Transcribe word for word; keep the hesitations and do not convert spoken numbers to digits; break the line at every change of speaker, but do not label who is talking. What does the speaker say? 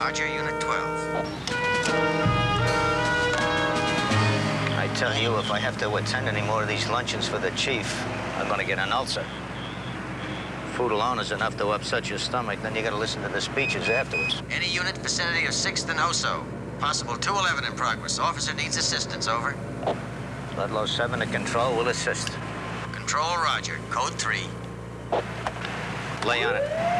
Roger, Unit twelve.
I tell you, if I have to attend any more of these luncheons for the chief, I'm gonna get an ulcer. Food alone is enough to upset your stomach, then you gotta listen to the speeches afterwards.
Any unit vicinity of sixth and Oso. Possible two eleven in progress. Officer needs assistance, over.
Ludlow seven to control, will assist.
Control, roger. Code three.
Lay on it.